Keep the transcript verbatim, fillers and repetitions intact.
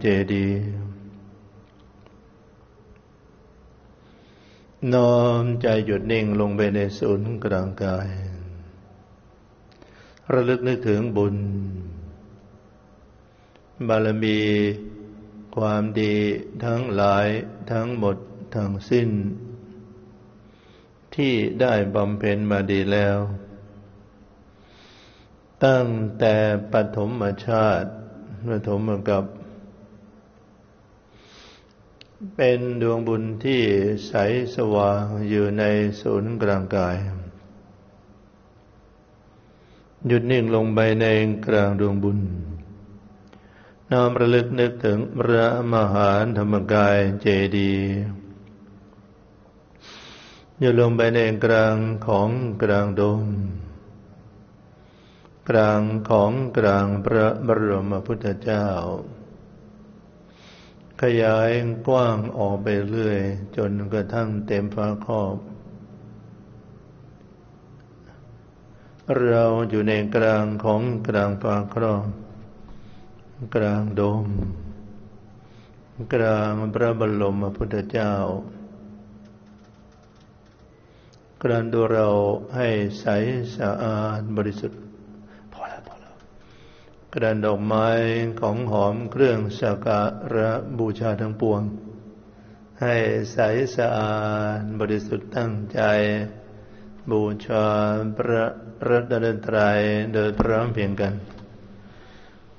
ดีย์น้อมใจหยุดนิ่งลงไปในศูนย์กลางกายระลึกนึกถึงบุญบารมีความดีทั้งหลายทั้งหมดทั้งสิ้นที่ได้บำเพ็ญมาดีแล้วตั้งแต่ปฐมชาติปฐมกับเป็นดวงบุญที่ใสสว่างอยู่ในศูนย์กลางกายหยุดนิ่งลงไปในกลางดวงบุญน้อมระลึกนึกถึงพระมหาธรรมกายเจดีย์หยุดลงไปในกลางของกลางดงกลางของกลางพระบรมพุทธเจ้าขยายกว้างออกไปเรื่อยจนกระทั่งเต็มฟ้าครอบเราอยู่ในกลางของกลางฟ้าครอบกลางโดมกลางพระบรมพุทธเจ้ากลางดูเราให้ใสสะอาดบริสุทธิ์พอแล้วพอแล้วกลางดอกไม้ของหอมเครื่องสักการะบูชาทั้งปวงให้ใสสะอาดบริสุทธิ์ตั้งใจบูชาพระรัตนตรัยโดยพร้อมเพรียงกัน